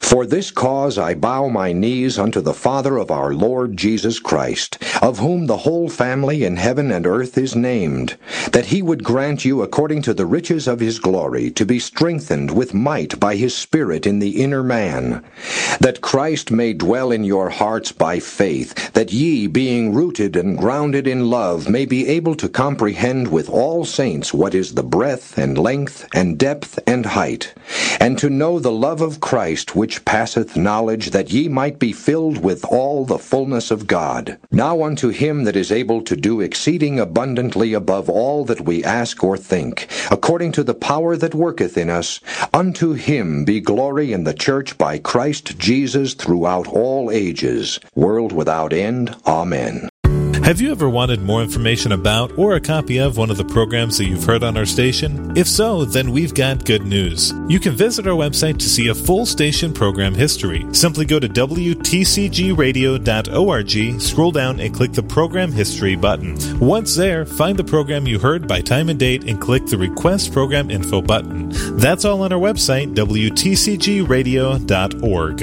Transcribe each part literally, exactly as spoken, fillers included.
For this cause I bow my knees unto the Father of our Lord Jesus Christ, of whom the whole family in heaven and earth is named, that he would grant you according to the riches of his glory to be strengthened with might by his Spirit in the inner man, that Christ may dwell in your hearts by faith, that ye, being rooted and grounded in love, may be able to comprehend with all saints what is the breadth and length and depth and height, and to know the love of Christ which passeth knowledge, that ye might be filled with all the fullness of God. Now unto him that is able to do exceeding abundantly above all that we ask or think, according to the power that worketh in us, unto him be glory in the church by Christ Jesus throughout all ages, world without end. Amen. Have you ever wanted more information about or a copy of one of the programs that you've heard on our station? If so, then we've got good news. You can visit our website to see a full station program history. Simply go to w t c g radio dot org, scroll down and click the Program History button. Once there, find the program you heard by time and date and click the Request Program Info button. That's all on our website, w t c g radio dot org.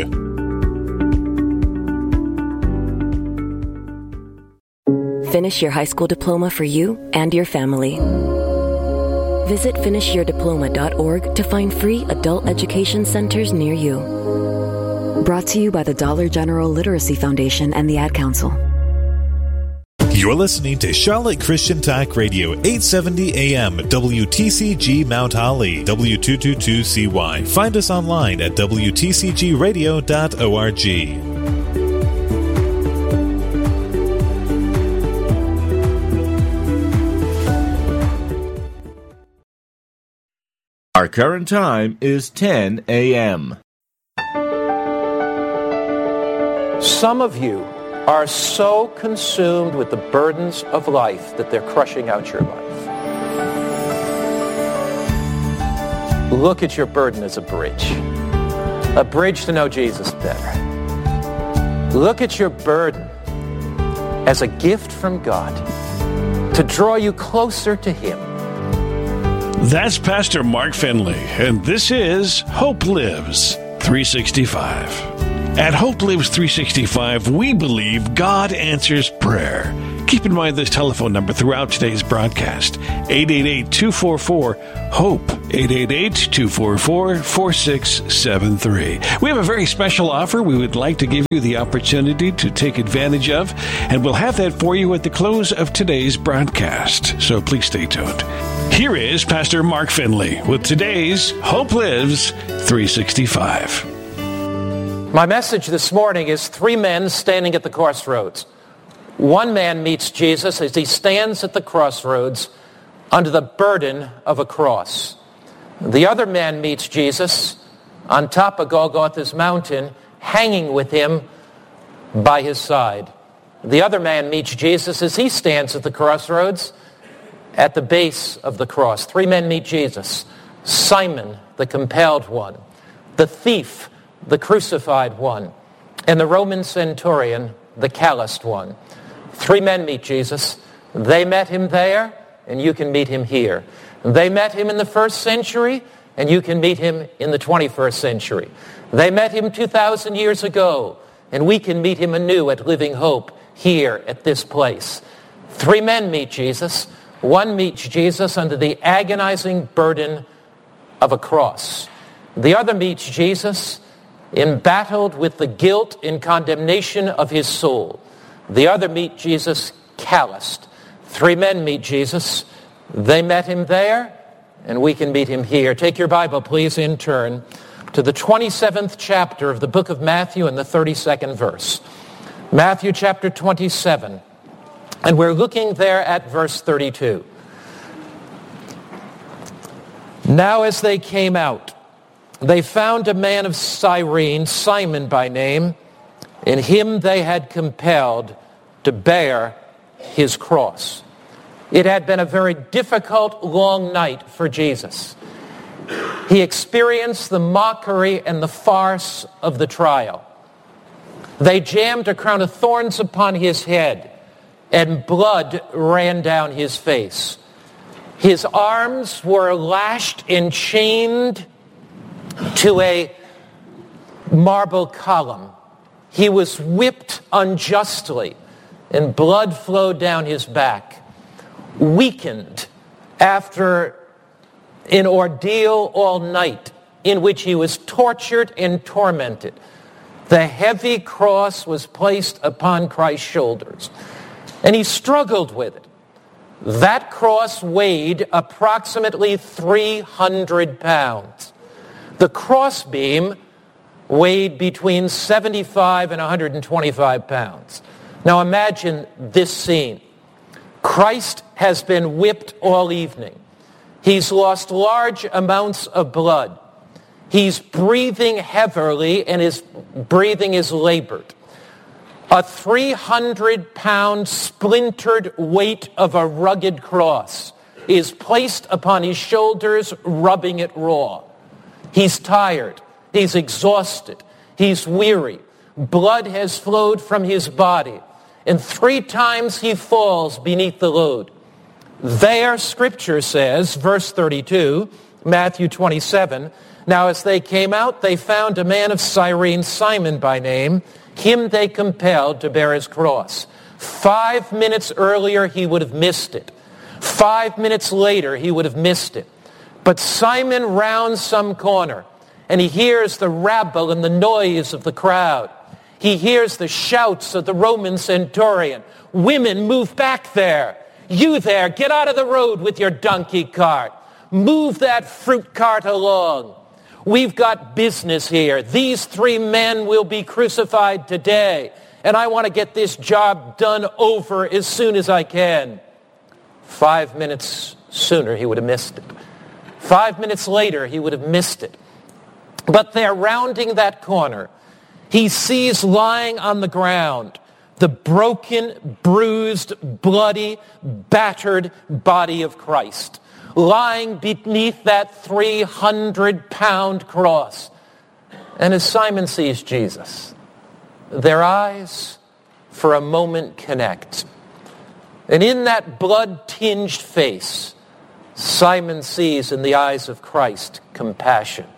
Finish your high school diploma for you and your family. Visit finish your diploma dot org to find free adult education centers near you. Brought to you by the Dollar General Literacy Foundation and the Ad Council. You're listening to Charlotte Christian Talk Radio, eight seventy A M, W T C G Mount Holly, W two twenty-two C Y. Find us online at w t c g radio dot org. Our current time is ten A M Some of you are so consumed with the burdens of life that they're crushing out your life. Look at your burden as a bridge. A bridge to know Jesus better. Look at your burden as a gift from God to draw you closer to Him. That's Pastor Mark Finley, and this is Hope Lives three sixty-five. At Hope Lives three sixty-five, we believe God answers prayer. Keep in mind this telephone number throughout today's broadcast, eight eight eight, two four four, HOPE, eight eight eight, two four four, four six seven three. We have a very special offer we would like to give you the opportunity to take advantage of, and we'll have that for you at the close of today's broadcast, so please stay tuned. Here is Pastor Mark Finley with today's Hope Lives three sixty-five. My message this morning is three men standing at the crossroads. One man meets Jesus as he stands at the crossroads under the burden of a cross. The other man meets Jesus on top of Golgotha's mountain, hanging with him by his side. The other man meets Jesus as he stands at the crossroads at the base of the cross. Three men meet Jesus. Simon, the compelled one, the thief, the crucified one, and the Roman centurion, the calloused one. Three men meet Jesus. They met him there, and you can meet him here. They met him in the first century, and you can meet him in the twenty-first century. They met him two thousand years ago, and we can meet him anew at Living Hope here at this place. Three men meet Jesus. One meets Jesus under the agonizing burden of a cross. The other meets Jesus embattled with the guilt and condemnation of his soul. The other meet Jesus calloused. Three men meet Jesus. They met him there, and we can meet him here. Take your Bible, please, in turn to the twenty-seventh chapter of the book of Matthew and the thirty-second verse. Matthew chapter twenty-seven. And we're looking there at verse thirty-two. Now as they came out, they found a man of Cyrene, Simon by name, and him they had compelled to bear his cross. It had been a very difficult, long night for Jesus. He experienced the mockery and the farce of the trial. They jammed a crown of thorns upon his head, and blood ran down his face. His arms were lashed and chained to a marble column. He was whipped unjustly, and blood flowed down his back, weakened after an ordeal all night in which he was tortured and tormented. The heavy cross was placed upon Christ's shoulders, and he struggled with it. That cross weighed approximately three hundred pounds. The crossbeam weighed between seventy-five and one hundred twenty-five pounds. Now imagine this scene. Christ has been whipped all evening. He's lost large amounts of blood. He's breathing heavily, and his breathing is labored. A three hundred pound splintered weight of a rugged cross is placed upon his shoulders, rubbing it raw. He's tired. He's exhausted. He's weary. Blood has flowed from his body, and three times he falls beneath the load. There, Scripture says, verse thirty-two, Matthew twenty-seven, now as they came out, they found a man of Cyrene, Simon by name. Him they compelled to bear his cross. Five minutes earlier, he would have missed it. Five minutes later, he would have missed it. But Simon rounds some corner, and he hears the rabble and the noise of the crowd. He hears the shouts of the Roman centurion. Women, move back there. You there, get out of the road with your donkey cart. Move that fruit cart along. We've got business here. These three men will be crucified today, and I want to get this job done over as soon as I can. Five minutes sooner, he would have missed it. Five minutes later, he would have missed it. But they're rounding that corner. He sees lying on the ground the broken, bruised, bloody, battered body of Christ, lying beneath that three hundred pound cross. And as Simon sees Jesus, their eyes for a moment connect. And in that blood-tinged face, Simon sees in the eyes of Christ compassion.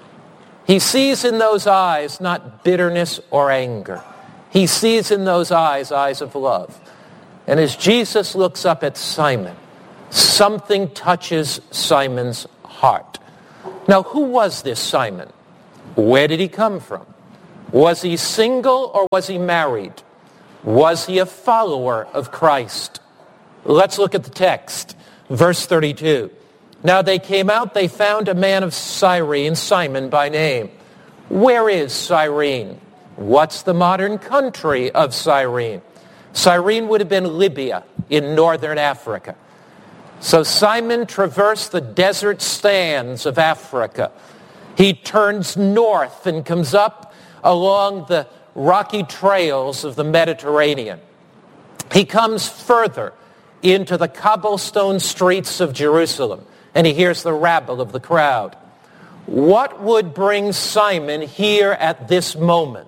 He sees in those eyes not bitterness or anger. He sees in those eyes, eyes of love. And as Jesus looks up at Simon, something touches Simon's heart. Now, who was this Simon? Where did he come from? Was he single or was he married? Was he a follower of Christ? Let's look at the text. Verse thirty-two. Now they came out, they found a man of Cyrene, Simon by name. Where is Cyrene? What's the modern country of Cyrene? Cyrene would have been Libya in northern Africa. So Simon traversed the desert sands of Africa. He turns north and comes up along the rocky trails of the Mediterranean. He comes further into the cobblestone streets of Jerusalem, and he hears the rabble of the crowd. What would bring Simon here at this moment?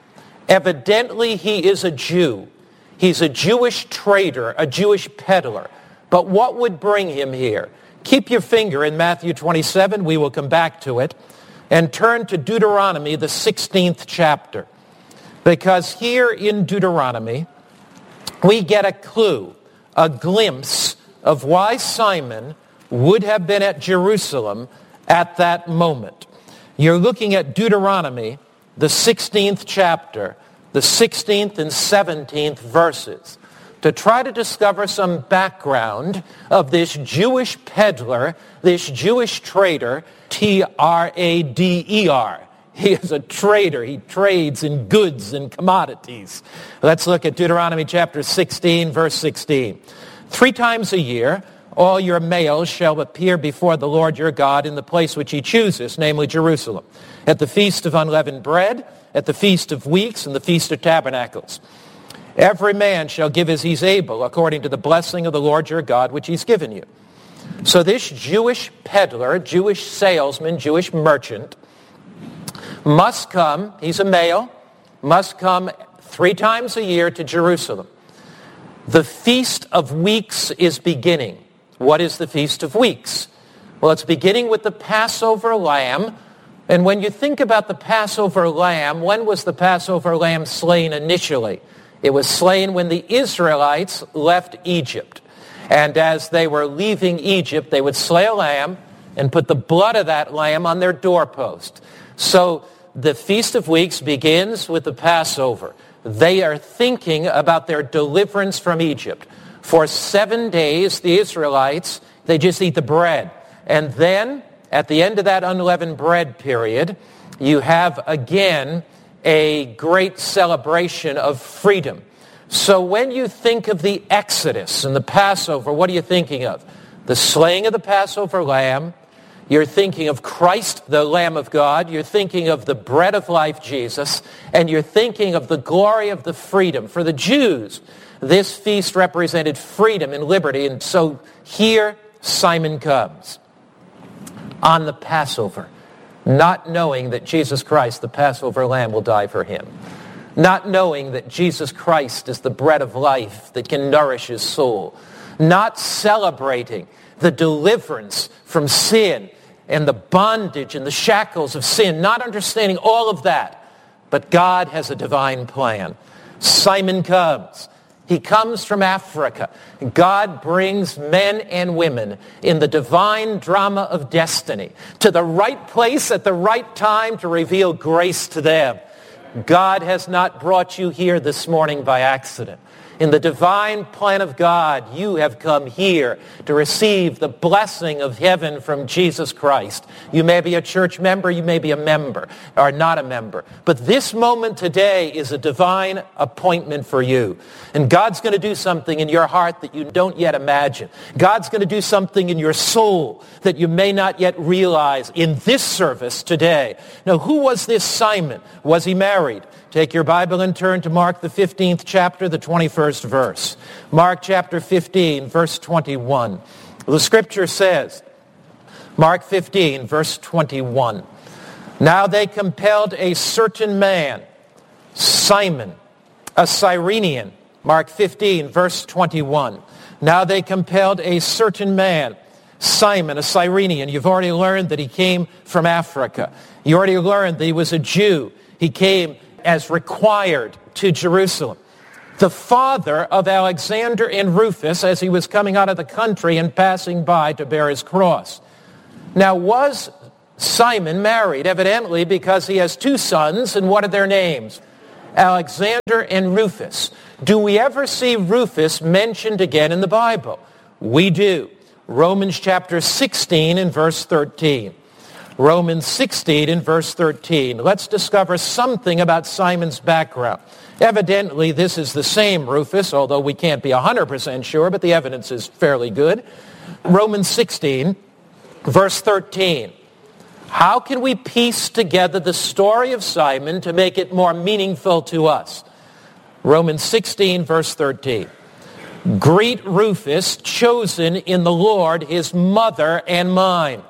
Evidently, he is a Jew. He's a Jewish trader, a Jewish peddler. But what would bring him here? Keep your finger in Matthew twenty-seven. We will come back to it. And turn to Deuteronomy, the sixteenth chapter. Because here in Deuteronomy, we get a clue, a glimpse of why Simon would have been at Jerusalem at that moment. You're looking at Deuteronomy, the sixteenth chapter, the sixteenth and seventeenth verses, to try to discover some background of this Jewish peddler, this Jewish trader, T R A D E R. He is a trader. He trades in goods and commodities. Let's look at Deuteronomy chapter sixteen, verse sixteen. Three times a year, all your males shall appear before the Lord your God in the place which he chooses, namely Jerusalem, at the feast of unleavened bread, at the feast of weeks, and the feast of tabernacles. Every man shall give as he's able, according to the blessing of the Lord your God, which he's given you. So this Jewish peddler, Jewish salesman, Jewish merchant, must come, he's a male, must come three times a year to Jerusalem. The Feast of Weeks is beginning. What is the Feast of Weeks? Well, it's beginning with the Passover lamb, And when you think about the Passover lamb, when was the Passover lamb slain initially? It was slain when the Israelites left Egypt. And as they were leaving Egypt, they would slay a lamb and put the blood of that lamb on their doorpost. So the Feast of Weeks begins with the Passover. They are thinking about their deliverance from Egypt. For seven days, the Israelites, they just eat the bread. And then, at the end of that unleavened bread period, you have again a great celebration of freedom. So when you think of the Exodus and the Passover, what are you thinking of? The slaying of the Passover lamb. You're thinking of Christ, the Lamb of God. You're thinking of the bread of life, Jesus. And you're thinking of the glory of the freedom. For the Jews, this feast represented freedom and liberty. And so here Simon comes on the Passover, not knowing that Jesus Christ, the Passover lamb, will die for him. Not knowing that Jesus Christ is the bread of life that can nourish his soul. Not celebrating the deliverance from sin and the bondage and the shackles of sin. Not understanding all of that. But God has a divine plan. Simon comes. He comes from Africa. God brings men and women in the divine drama of destiny to the right place at the right time to reveal grace to them. God has not brought you here this morning by accident. In the divine plan of God, you have come here to receive the blessing of heaven from Jesus Christ. You may be a church member, you may be a member, or not a member. But this moment today is a divine appointment for you. And God's going to do something in your heart that you don't yet imagine. God's going to do something in your soul that you may not yet realize in this service today. Now, who was this Simon? Was he married? Take your Bible and turn to Mark the fifteenth chapter, the twenty-first verse. Mark chapter fifteen, verse twenty-one. The scripture says, Mark fifteen, verse twenty-one. Now they compelled a certain man, Simon, a Cyrenian. Mark fifteen, verse twenty-one. Now they compelled a certain man, Simon, a Cyrenian. You've already learned that he came from Africa. You already learned that he was a Jew. He came as required to Jerusalem. The father of Alexander and Rufus as he was coming out of the country and passing by to bear his cross. Now, was Simon married? Evidently, because he has two sons, and what are their names? Alexander and Rufus. Do we ever see Rufus mentioned again in the Bible? We do. Romans chapter sixteen and verse thirteen. Romans sixteen and verse thirteen. Let's discover something about Simon's background. Evidently, this is the same Rufus, although we can't be one hundred percent sure, but the evidence is fairly good. Romans sixteen, verse thirteen. How can we piece together the story of Simon to make it more meaningful to us? Romans sixteen, verse thirteen. Greet Rufus, chosen in the Lord, his mother and mine.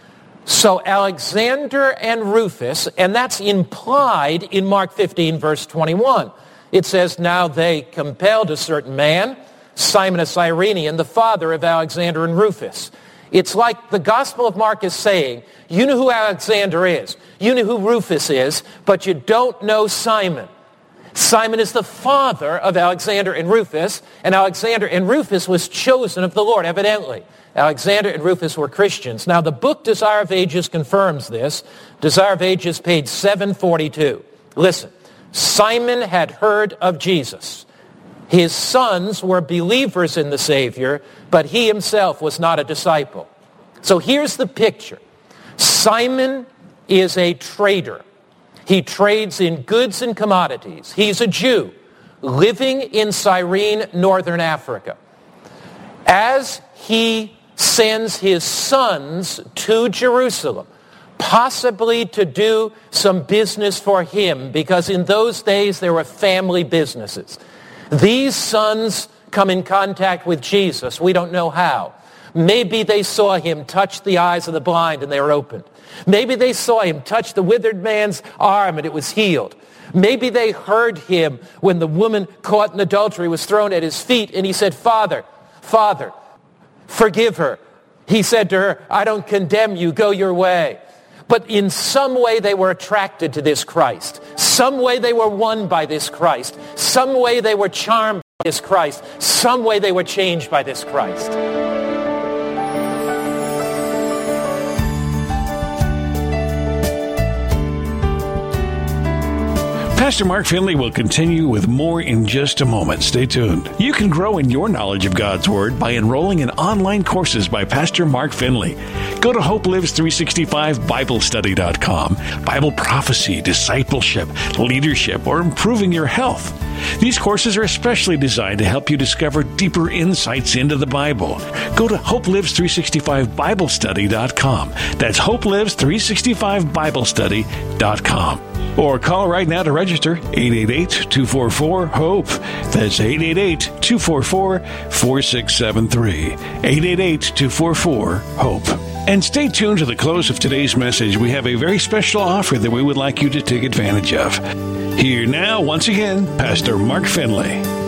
So Alexander and Rufus, and that's implied in Mark fifteen, verse twenty-one. It says, now they compelled a certain man, Simon a Cyrenian, the father of Alexander and Rufus. It's like the Gospel of Mark is saying, you know who Alexander is, you know who Rufus is, but you don't know Simon. Simon is the father of Alexander and Rufus, and Alexander and Rufus was chosen of the Lord, evidently. Alexander and Rufus were Christians. Now, the book Desire of Ages confirms this. Desire of Ages, page seven forty-two. Listen, Simon had heard of Jesus. His sons were believers in the Savior, but he himself was not a disciple. So here's the picture. Simon is a trader. He trades in goods and commodities. He's a Jew living in Cyrene, northern Africa. As he sends his sons to Jerusalem, possibly to do some business for him, because in those days there were family businesses. These sons come in contact with Jesus. We don't know how. Maybe they saw him touch the eyes of the blind and they were opened. Maybe they saw him touch the withered man's arm and it was healed. Maybe they heard him when the woman caught in adultery was thrown at his feet and he said, Father, Father, forgive her. He said to her, I don't condemn you, go your way. But in some way they were attracted to this Christ. Some way they were won by this Christ. Some way they were charmed by this Christ. Some way they were changed by this Christ. Pastor Mark Finley will continue with more in just a moment. Stay tuned. You can grow in your knowledge of God's Word by enrolling in online courses by Pastor Mark Finley. Go to Hope Lives three sixty-five Bible Study dot com. Bible prophecy, discipleship, leadership, or improving your health. These courses are especially designed to help you discover deeper insights into the Bible. Go to Hope Lives three sixty-five Bible Study dot com. That's Hope Lives three sixty-five Bible Study dot com. Or call right now to register, eight eight eight, two four four, HOPE. That's eight eight eight, two four four, four six seven three. eight eight eight, two four four, HOPE. And stay tuned to the close of today's message. We have a very special offer that we would like you to take advantage of. Here now, once again, Pastor Mark Finley.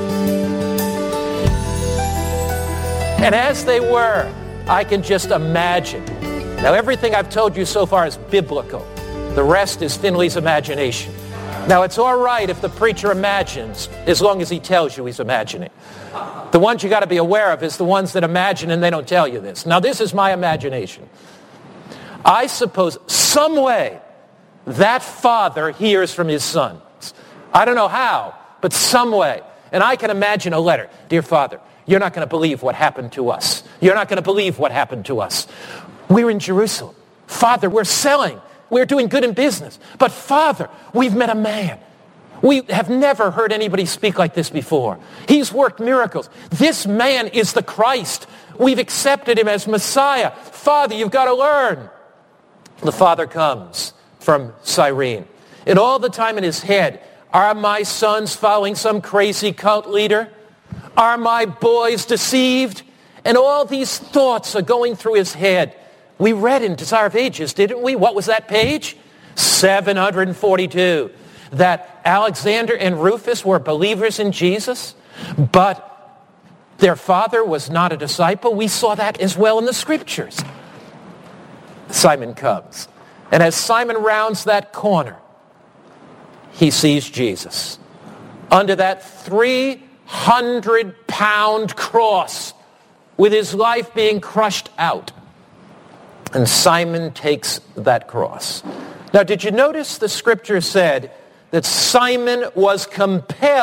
And as they were, I can just imagine. Now, everything I've told you so far is biblical. The rest is Finley's imagination. Now, it's all right if the preacher imagines, as long as he tells you he's imagining. The ones you got to be aware of is the ones that imagine and they don't tell you this. Now, this is my imagination. I suppose some way that father hears from his sons. I don't know how, but some way. And I can imagine a letter. Dear Father, you're not going to believe what happened to us. You're not going to believe what happened to us. We're in Jerusalem. Father, we're selling. We're doing good in business. But Father, we've met a man. We have never heard anybody speak like this before. He's worked miracles. This man is the Christ. We've accepted him as Messiah. Father, you've got to learn. The father comes from Cyrene. And all the time in his head, are my sons following some crazy cult leader? Are my boys deceived? And all these thoughts are going through his head. We read in Desire of Ages, didn't we? What was that page? seven hundred forty-two. That Alexander and Rufus were believers in Jesus, but their father was not a disciple. We saw that as well in the scriptures. Simon comes. And as Simon rounds that corner, he sees Jesus under that three hundred pound cross with his life being crushed out. And Simon takes that cross. Now, did you notice the scripture said that Simon was compelled